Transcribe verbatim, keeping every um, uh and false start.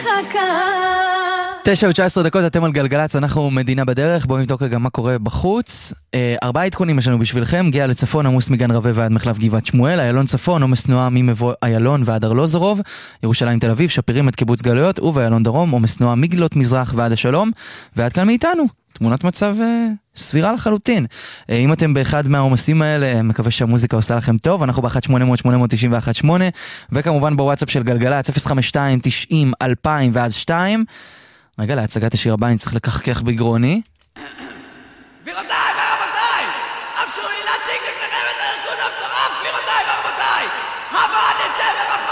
תשע ותשע עשרה דקות, אתם על גלגלץ, אנחנו מדינה בדרך, בואו נבדוק רגע מה קורה בחוץ. ארבעה עדכונים יש לנו בשבילכם, גאה לצפון, עמוס מגן רווה ועד מחלף גבעת שמואל, איילון צפון, עומס תנועה ממבוא איילון ועד ארלוזורוב, ירושלים תל אביב, שפירים את קיבוץ גלויות, ובאיילון דרום, עומס תנועה מגלילות מזרח ועד השלום, ועד כאן מאיתנו. תמונת מצב אה, סבירה לחלוטין. אה, אם אתם באחד מהעומסים האלה, מקווה שהמוזיקה עושה לכם טוב, אנחנו ב-אחת שמונה אפס אפס שמונה תשע אחת שמונה, וכמובן בוואטסאפ של גלגלץ אפס חמש שתיים תשעים אלפיים ואז שתיים. רגע, להצגת השיר הבא אני צריך לקחקח בגרוני. גבירותיי ורבותיי, הרשו לי להציג לפניכם את הארגון המטורף, גבירותיי ורבותיי, הבא דצמבר